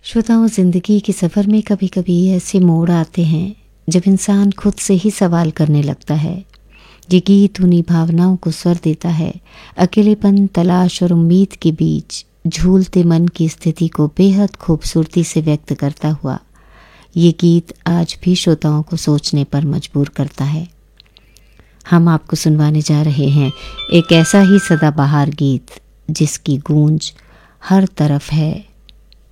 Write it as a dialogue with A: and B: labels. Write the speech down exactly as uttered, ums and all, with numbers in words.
A: श्रोताओं, जिंदगी के सफ़र में कभी कभी ऐसे मोड़ आते हैं जब इंसान खुद से ही सवाल करने लगता है। ये गीत उन्हीं भावनाओं को स्वर देता है, अकेलेपन, तलाश और उम्मीद के बीच झूलते मन की स्थिति को बेहद खूबसूरती से व्यक्त करता हुआ ये गीत आज भी श्रोताओं को सोचने पर मजबूर करता है। हम आपको सुनवाने जा रहे हैं एक ऐसा ही सदाबहार गीत जिसकी गूंज हर तरफ है